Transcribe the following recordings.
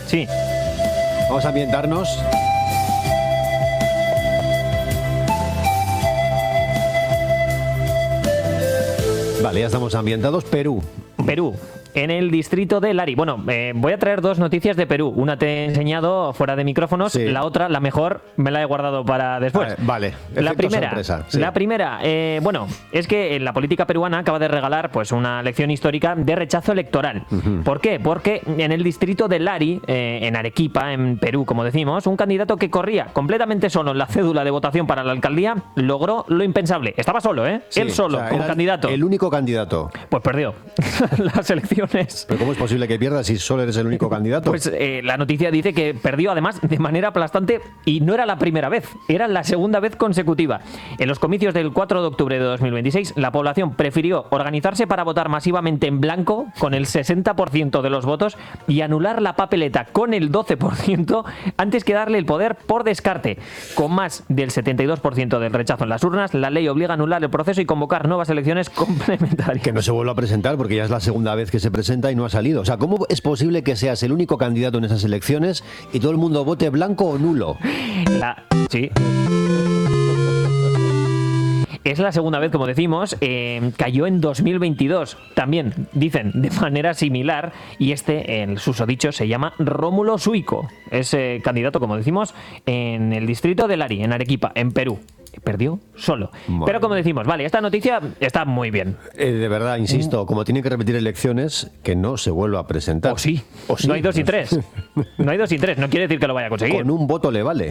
Sí. Vamos a ambientarnos. Vale, ya estamos ambientados. Perú. En el distrito de Lari. Bueno, voy a traer dos noticias de Perú. Una te he enseñado fuera de micrófonos, sí. La otra, la mejor, me la he guardado para después. Vale. La primera, sorpresa, sí. Bueno, es que la política peruana acaba de regalar pues una lección histórica de rechazo electoral. Uh-huh. ¿Por qué? Porque en el distrito de Lari, en Arequipa, en Perú, como decimos, un candidato que corría completamente solo en la cédula de votación para la alcaldía logró lo impensable. Estaba solo, ¿eh? Sí, él solo, como candidato. El único candidato. Pues perdió las elecciones. ¿Pero cómo es posible que pierdas si solo eres el único candidato? Pues la noticia dice que perdió además de manera aplastante y no era la primera vez, era la segunda vez consecutiva. En los comicios del 4 de octubre de 2026, la población prefirió organizarse para votar masivamente en blanco con el 60% de los votos y anular la papeleta con el 12% antes que darle el poder por descarte. Con más del 72% del rechazo en las urnas, la ley obliga a anular el proceso y convocar nuevas elecciones complementarias. Que no se vuelva a presentar porque ya es la segunda vez que se presenta y no ha salido. O sea, ¿cómo es posible que seas el único candidato en esas elecciones y todo el mundo vote blanco o nulo? Sí. Es la segunda vez, como decimos, cayó en 2022. También, dicen, de manera similar, y el susodicho se llama Rómulo Suico. Es candidato, como decimos, en el distrito de Lari, en Arequipa, en Perú. Perdió solo. Bueno. Pero como decimos, vale, esta noticia está muy bien. De verdad, insisto, como tienen que repetir elecciones, que no se vuelva a presentar. O sí. No hay 2 y 3. No hay 2 y 3. No quiere decir que lo vaya a conseguir. Con un voto le vale.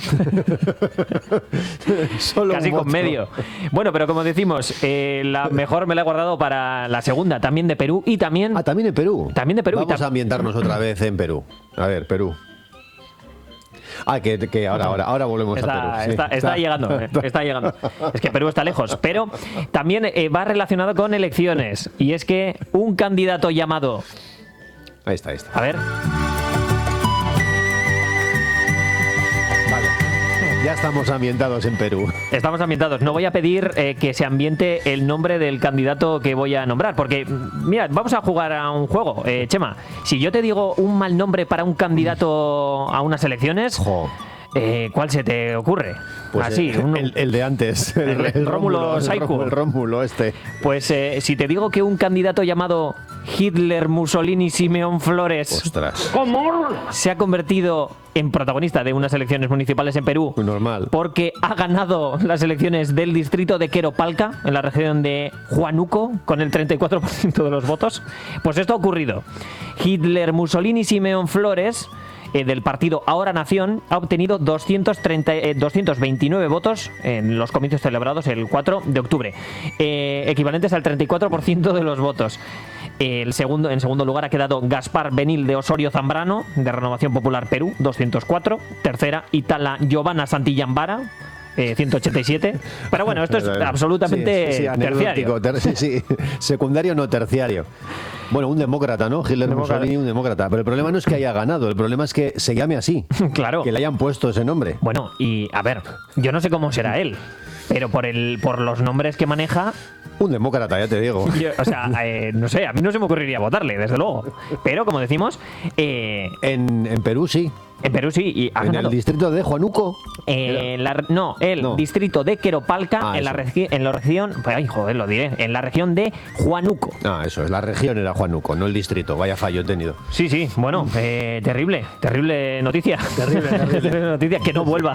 Solo casi con medio. Bueno, pero como decimos, la mejor me la he guardado para la segunda, también de Perú y también... ¿También de Perú? También de Perú. Vamos a ambientarnos otra vez en Perú. A ver, Perú. Que ahora volvemos a Perú. Sí. Está llegando. Es que Perú está lejos. Pero también va relacionado con elecciones. Y es que un candidato llamado... Ahí está. A ver. Vale. Ya estamos ambientados en Perú. Estamos ambientados. No voy a pedir que se ambiente el nombre del candidato que voy a nombrar. Porque, mira, vamos a jugar a un juego. Chema, si yo te digo un mal nombre para un candidato a unas elecciones... ¿Cuál se te ocurre? Pues así, el de antes. El Rómulo Saiku. El Rómulo Pues si te digo que un candidato llamado Hitler Mussolini Simeón Flores se ha convertido en protagonista de unas elecciones municipales en Perú. Normal. Porque ha ganado las elecciones del distrito de Queropalca, en la región de Huánuco, con el 34% de los votos. Pues esto ha ocurrido. Hitler Mussolini Simeón Flores... del partido Ahora Nación ha obtenido 229 votos en los comicios celebrados el 4 de octubre, equivalentes al 34% de los votos. En segundo lugar ha quedado Gaspar Benil de Osorio Zambrano, de Renovación Popular Perú, 204. Tercera, Itala Giovanna Santillán-Vara, 187. Pero bueno, esto es absolutamente terciario. Sí, secundario no terciario. Bueno, un demócrata, ¿no? Hitler Mussolini, un demócrata. Pero el problema no es que haya ganado, el problema es que se llame así. Claro. Que le hayan puesto ese nombre. Bueno, y a ver, yo no sé cómo será él, pero por los nombres que maneja... Un demócrata, ya te digo. No sé, a mí no se me ocurriría votarle, desde luego. Pero, como decimos... En Perú sí. En Perú sí. Y ¿En el distrito de Huánuco? Distrito de Queropalca, en la región... Ay, joder, lo diré. En la región de Huánuco. Eso es, la región era Huánuco, no el distrito. Vaya fallo he tenido. Sí, bueno, terrible noticia. Terrible noticia, que no vuelva.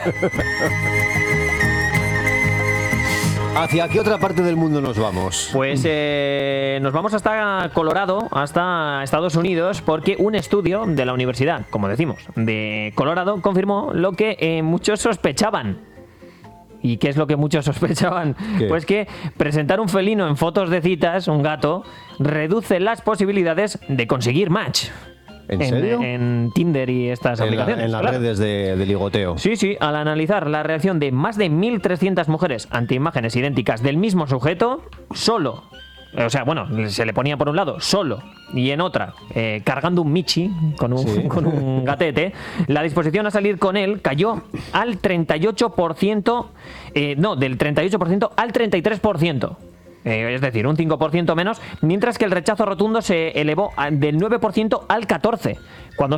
¿Hacia qué otra parte del mundo nos vamos? Pues nos vamos hasta Colorado, hasta Estados Unidos, porque un estudio de la Universidad, como decimos, de Colorado, confirmó lo que muchos sospechaban. ¿Y qué es lo que muchos sospechaban? ¿Qué? Pues que presentar un felino en fotos de citas, un gato, reduce las posibilidades de conseguir match. ¿En serio? En Tinder y estas aplicaciones. En las redes de ligoteo. Sí, al analizar la reacción de más de 1.300 mujeres ante imágenes idénticas del mismo sujeto, solo, o sea, bueno, se le ponía por un lado solo y en otra cargando un michi con un gatete, la disposición a salir con él cayó al 38%, del 38% al 33%. Es decir, un 5% menos, mientras que el rechazo rotundo se elevó del 9% al 14%, cuando